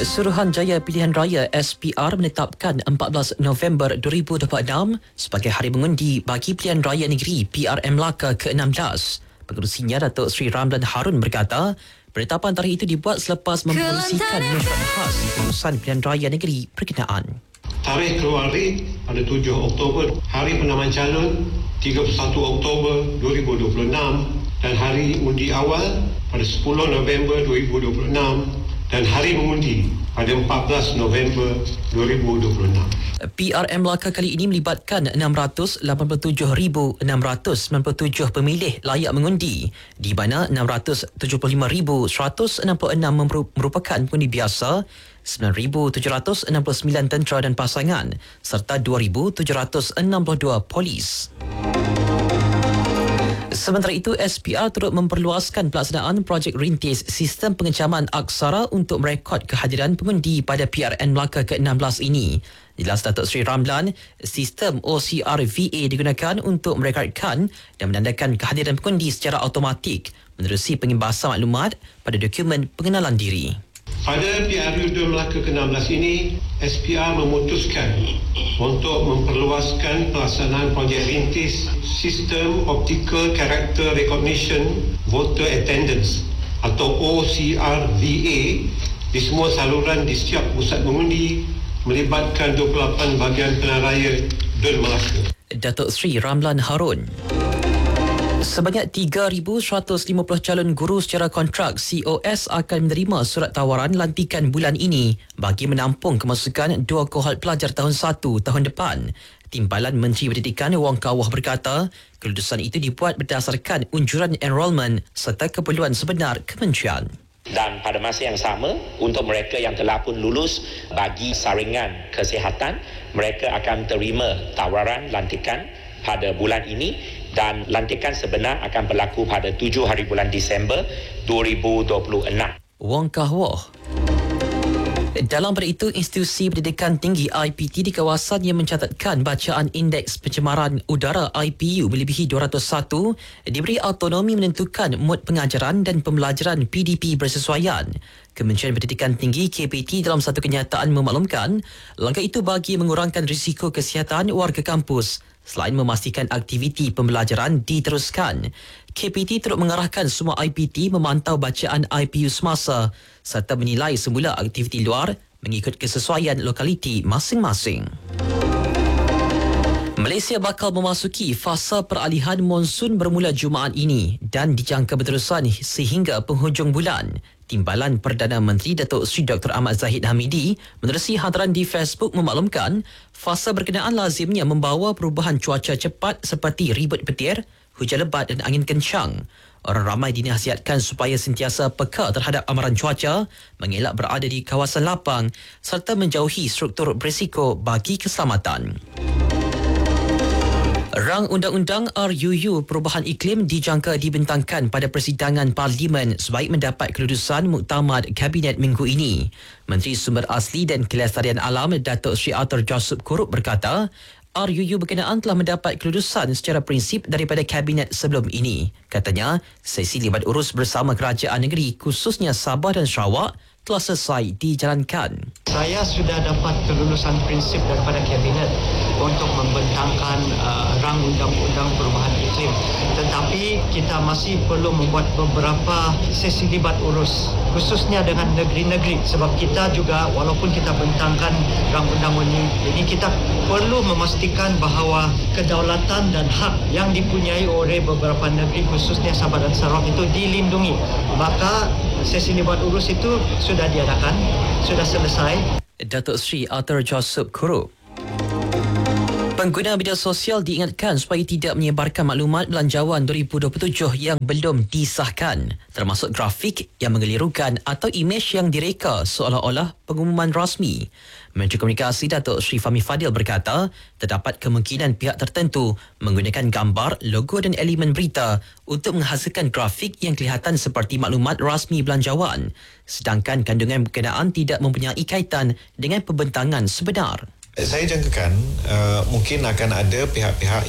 Suruhanjaya Pilihan Raya SPR menetapkan 14 November 2026 sebagai hari mengundi bagi Pilihan Raya Negeri PRM Melaka ke-16. Pengerusinya Datuk Seri Ramlan Harun berkata, penetapan tarikh itu dibuat selepas mempublisikan mesyuarat khas di pengurusan Pilihan Raya Negeri berkenaan. Tarikh keluar pada 7 Oktober, hari penamaan calon 31 Oktober 2026 dan hari undi awal pada 10 November 2026 dan hari mengundi pada 14 November 2026. PRM Melaka kali ini melibatkan 687,697 pemilih layak mengundi, di mana 675,166 merupakan pengundi biasa, 9,769 tentera dan pasangan serta 2,762 polis. Sementara itu, SPR turut memperluaskan pelaksanaan projek rintis sistem pengecaman aksara untuk merekod kehadiran pengundi pada PRN Melaka ke-16 ini. Jelas Datuk Seri Ramlan, sistem OCR-VA digunakan untuk merekodkan dan menandakan kehadiran pengundi secara automatik menerusi pengimbasan maklumat pada dokumen pengenalan diri. Pada PRU Melaka ke-16 ini, SPR memutuskan untuk memperluaskan pelaksanaan projek rintis Sistem Optical Character Recognition Voter Attendance atau OCR-VA di semua saluran di setiap pusat mengundi melibatkan 28 bahagian pilihan raya Dun Melaka. Datuk Seri Ramlan Harun. Sebanyak 3,150 calon guru secara kontrak COS akan menerima surat tawaran lantikan bulan ini bagi menampung kemasukan 2 kohort pelajar tahun 1 tahun depan. Timbalan Menteri Pendidikan Wong Kah Wah berkata, kelulusan itu dibuat berdasarkan unjuran enrolment serta keperluan sebenar kementerian. Dan pada masa yang sama, untuk mereka yang telah pun lulus bagi saringan kesihatan, mereka akan terima tawaran lantikan pada bulan ini dan lantikan sebenar akan berlaku pada 7 hari bulan Disember 2026. Wong Kah Wah. Dalam pada itu, Institusi Pendidikan Tinggi IPT di kawasan yang mencatatkan bacaan Indeks Pencemaran Udara IPU melebihi 201 diberi autonomi menentukan mod pengajaran dan pembelajaran PDP bersesuaian. Kementerian Pendidikan Tinggi KPT dalam satu kenyataan memaklumkan langkah itu bagi mengurangkan risiko kesihatan warga kampus selain memastikan aktiviti pembelajaran diteruskan. KPT turut mengarahkan semua IPT memantau bacaan IPU semasa serta menilai semula aktiviti luar mengikut kesesuaian lokaliti masing-masing. Malaysia bakal memasuki fasa peralihan monsun bermula Jumaat ini dan dijangka berterusan sehingga penghujung bulan. Timbalan Perdana Menteri Datuk Seri Dr. Ahmad Zahid Hamidi menerusi hantaran di Facebook memaklumkan fasa berkenaan lazimnya membawa perubahan cuaca cepat seperti ribut petir, hujan lebat dan angin kencang. Orang ramai dinasihatkan supaya sentiasa peka terhadap amaran cuaca, mengelak berada di kawasan lapang serta menjauhi struktur berisiko bagi keselamatan. Rang Undang-Undang RUU Perubahan Iklim dijangka dibentangkan pada persidangan Parlimen sebaik mendapat kelulusan muktamad Kabinet minggu ini. Menteri Sumber Asli dan Kelestarian Alam Datuk Seri Arthur Joseph Kurup berkata, RUU berkenaan telah mendapat kelulusan secara prinsip daripada Kabinet sebelum ini. Katanya, sesi libat urus bersama kerajaan negeri khususnya Sabah dan Sarawak telah selesai dijalankan. Saya sudah dapat kelulusan prinsip daripada Kabinet untuk membentangkan rang undang-undang perubahan iklim. Tetapi kita masih perlu membuat beberapa sesi libat urus khususnya dengan negeri-negeri sebab kita juga walaupun kita bentangkan rang undang-undang ini kita perlu memastikan bahawa kedaulatan dan hak yang dipunyai oleh beberapa negeri khususnya Sabah dan Sarawak itu dilindungi. Maka sesi libat urus itu sudah diadakan, sudah selesai. Datuk Seri Arthur Joseph Kurup. Pengguna media sosial diingatkan supaya tidak menyebarkan maklumat belanjawan 2027 yang belum disahkan, termasuk grafik yang mengelirukan atau imej yang direka seolah-olah pengumuman rasmi. Menteri Komunikasi Datuk Seri Fahmi Fadil berkata, terdapat kemungkinan pihak tertentu menggunakan gambar, logo dan elemen berita untuk menghasilkan grafik yang kelihatan seperti maklumat rasmi belanjawan, sedangkan kandungan berkenaan tidak mempunyai kaitan dengan pembentangan sebenar. Saya jangkakan mungkin akan ada pihak-pihak